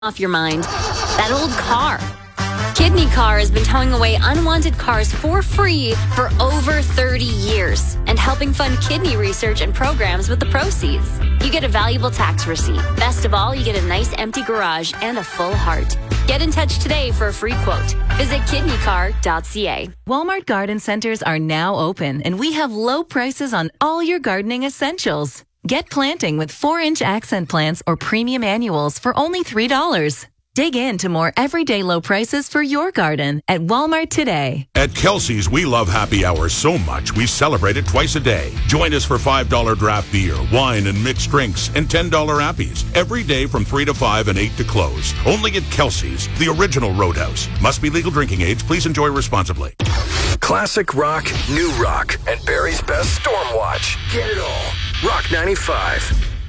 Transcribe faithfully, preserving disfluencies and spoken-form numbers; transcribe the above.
off your mind. That old car. Kidney Car has been towing away unwanted cars for free for over thirty years and helping fund kidney research and programs with the proceeds. You get a valuable tax receipt. Best of all, you get a nice empty garage and a full heart. Get in touch today for a free quote. Visit kidney car dot c a. Walmart Garden Centers are now open, and we have low prices on all your gardening essentials. Get planting with four-inch accent plants or premium annuals for only three dollars. Dig into more everyday low prices for your garden at Walmart today. At Kelsey's, we love happy hours so much we celebrate it twice a day. Join us for five dollars draft beer, wine, and mixed drinks, and ten dollars appies every day from three to five and eight to close. Only at Kelsey's, the original Roadhouse. Must be legal drinking age. Please enjoy responsibly. Classic rock, new rock, and Barry's best Storm Watch. Get it all. Rock ninety-five.